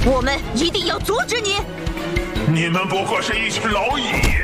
我们一定要阻止你！ 你们不过是一群蝼蚁。